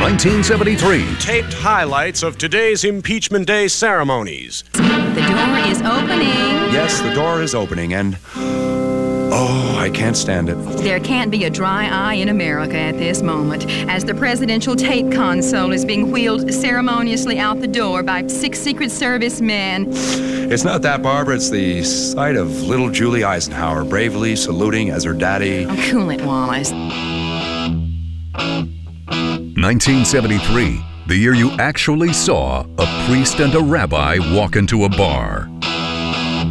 1973. Taped highlights of today's Impeachment Day ceremonies. The door is opening. Yes, the door is opening, and I can't stand it. There can't be a dry eye in America at this moment, as the presidential tape console is being wheeled ceremoniously out the door by 6 Secret Service men. It's not that, Barbara. It's the sight of little Julie Eisenhower bravely saluting as her daddy. Oh, cool it, Wallace. 1973, the year you actually saw a priest and a rabbi walk into a bar.